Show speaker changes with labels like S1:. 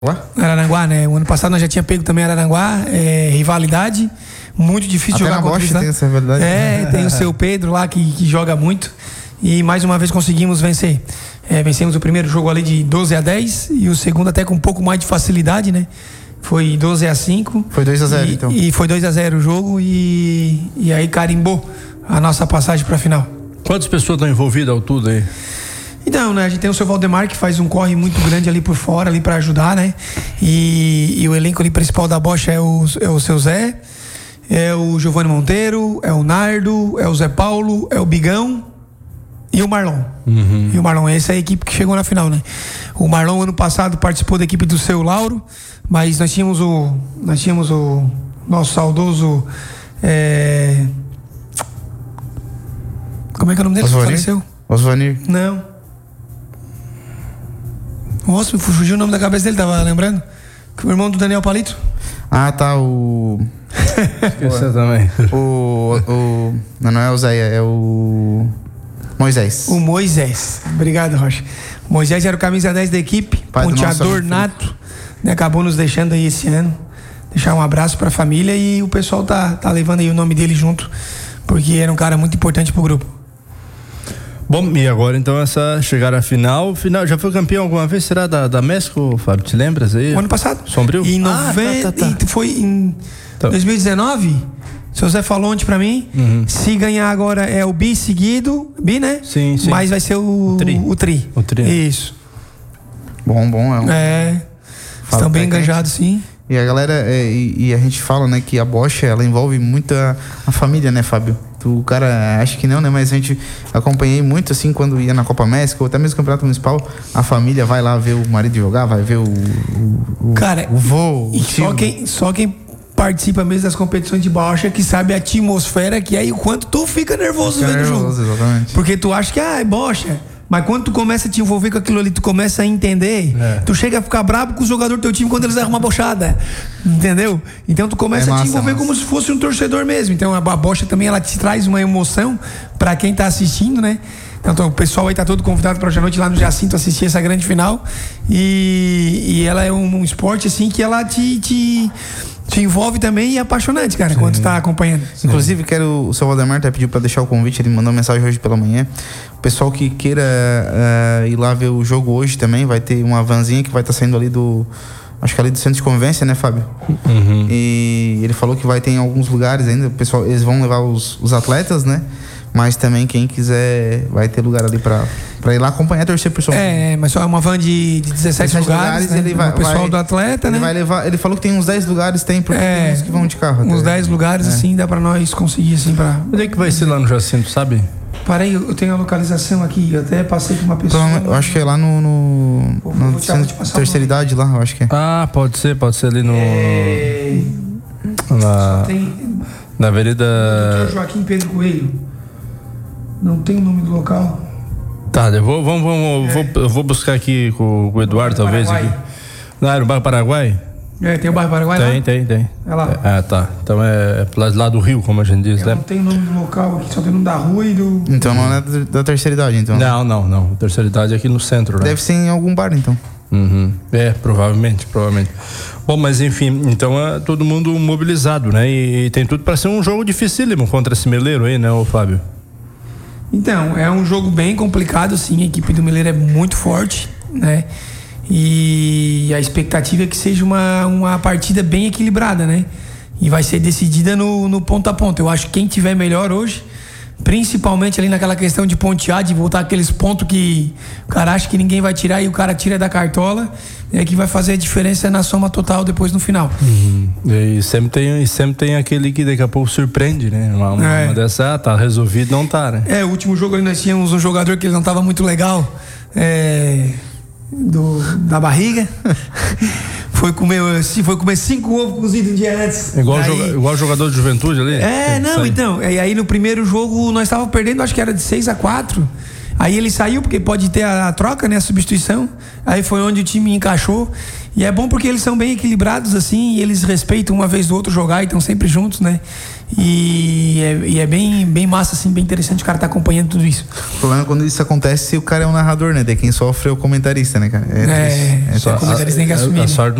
S1: Araranguá, né? O ano passado nós já tinha pego também Araranguá, rivalidade, muito difícil
S2: até
S1: jogar
S2: contra eles. Tem essa rivalidade.
S1: Tem o seu Pedro lá que joga muito e mais uma vez conseguimos vencer. Vencemos o primeiro jogo ali de 12-10 e o segundo até com um pouco mais de facilidade, né? Foi 12-5.
S2: Foi 2-0 então.
S1: E foi 2-0 o jogo e aí carimbou a nossa passagem para a final.
S3: Quantas pessoas estão envolvidas ao tudo aí?
S1: Então, né, a gente tem o seu Valdemar que faz um corre muito grande ali por fora, ali para ajudar, né? E o elenco ali principal da Bosch é o seu Zé, é o Giovanni Monteiro, é o Nardo, é o Zé Paulo, é o Bigão e o Marlon. E o Marlon, essa é a equipe que chegou na final, né? O Marlon ano passado participou da equipe do seu Lauro, mas nós tínhamos o nosso saudoso como é que é o nome dele? Faleceu?
S2: Osvanir?
S1: Não. Nossa, me fugiu o nome da cabeça dele, tava lembrando? Que o irmão do Daniel Palito.
S2: Ah, tá, o...
S3: Esqueceu também.
S2: Não é o Zéia, é o... Moisés.
S1: O Moisés. Obrigado, Rocha. O Moisés era o camisa 10 da equipe, ponteador nato, né? Acabou nos deixando aí esse ano. Deixar um abraço pra família e o pessoal tá levando aí o nome dele junto, porque era um cara muito importante pro grupo.
S3: Bom, e agora então chegar à final, já foi campeão alguma vez? Será da Mesco, Fábio? Te lembras aí?
S1: O ano passado.
S3: Sombrio?
S1: Em 90, tá. Foi em 2019. O seu Zé falou ontem pra mim. Se ganhar agora é o bi seguido, bi, né?
S3: Sim.
S1: Mas vai ser o tri.
S3: O tri.
S1: Isso.
S2: Bom.
S1: Estão bem engajados, sim.
S2: E a galera, e a gente fala, né, que a Bosch, ela envolve muito a família, né, Fábio? O cara, acho que não, né, mas a gente acompanhei muito, assim, quando ia na Copa México, ou até mesmo no Campeonato Municipal, a família vai lá ver o marido jogar, vai ver o voo,
S1: só quem participa mesmo das competições de Bosch que sabe a atmosfera que é e o quanto tu fica nervoso vendo o jogo.
S2: Exatamente.
S1: Porque tu acha que, é Bosch, mas quando tu começa a te envolver com aquilo ali, tu começa a entender, tu chega a ficar bravo com o jogador do teu time quando eles erram uma bochada, entendeu? Então tu começa a te envolver como se fosse um torcedor mesmo. Então a Bocha também, ela te traz uma emoção pra quem tá assistindo, né? Então o pessoal aí tá todo convidado pra hoje à noite lá no Jacinto assistir essa grande final e ela é um esporte assim que ela te envolve também e é apaixonante, cara, quando tu tá acompanhando.
S2: Inclusive, o seu Valdemar até pediu pra deixar o convite, ele mandou mensagem hoje pela manhã. O pessoal que queira ir lá ver o jogo hoje também, vai ter uma vanzinha que vai estar saindo ali acho que ali do centro de convivência, né, Fábio? E ele falou que vai ter em alguns lugares ainda, o pessoal, eles vão levar os atletas, né? Mas também quem quiser vai ter lugar ali pra ir lá acompanhar, torcer pro som.
S1: Mas só é uma van de 17 lugares, né?
S2: Ele vai,
S1: o pessoal do atleta,
S2: ele
S1: né?
S2: vai levar, ele falou que tem uns 10 lugares, porque tem uns que vão de carro.
S1: Uns 10 lugares, assim, dá pra nós conseguir, assim, pra...
S3: Onde é que vai ser lá no Jacinto, sabe?
S1: Parei, eu tenho a localização aqui, eu até passei com uma pessoa.
S2: Eu acho que é lá no centro de terceira idade lá, eu acho que é.
S3: Ah, pode ser ali no... Na Avenida...
S1: Dr. Joaquim Pedro Coelho. Não tem o nome do local.
S3: Tá, eu vou buscar aqui com o Eduardo, talvez. Aqui. Não, no bairro Paraguai?
S1: Tem o bairro Paraguai lá?
S3: Tem.
S1: É lá.
S3: Tá. Então é lá do Rio, como a gente diz, né?
S1: Não tem o nome do local aqui, só tem o nome da rua e do...
S2: Então não é da terceira idade, então?
S3: Não. Terceira idade é aqui no centro, né?
S2: Deve ser em algum bar, então.
S3: Provavelmente. Bom, mas enfim, então é todo mundo mobilizado, né? E tem tudo para ser um jogo dificílimo contra esse Meleiro aí, né, ô Fábio?
S1: Então, é um jogo bem complicado, sim. A equipe do Meleiro é muito forte, né? E a expectativa é que seja uma partida bem equilibrada, né? E vai ser decidida no ponto a ponto. Eu acho que quem tiver melhor hoje, principalmente ali naquela questão de pontear, de voltar aqueles pontos que o cara acha que ninguém vai tirar e o cara tira da cartola, é que vai fazer a diferença na soma total depois no final.
S3: E sempre tem aquele que daqui a pouco surpreende, né? Uma dessa, tá resolvido, não tá, né?
S1: O último jogo ali nós tínhamos um jogador que ele não tava muito legal, da barriga. Foi comer 5 ovos cozidos um dia antes.
S3: Igual jogador de Juventude ali?
S1: Então. E aí no primeiro jogo nós estávamos perdendo, acho que era de 6-4. Aí ele saiu porque pode ter a troca, né? A substituição. Aí foi onde o time encaixou. E é bom porque eles são bem equilibrados, assim, e eles respeitam uma vez do outro jogar e estão sempre juntos, né? E é bem massa, assim, bem interessante o cara tá acompanhando tudo isso.
S2: O problema é quando isso acontece, o cara é um narrador, né? De quem sofre é o comentarista, né, cara?
S1: O comentarista tem que assumir.
S3: A sorte